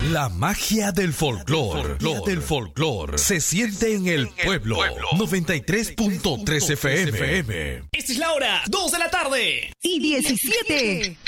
La magia del folclor se siente en el pueblo. 93.3 FM. Esta es la hora, 2 de la tarde. Y 17.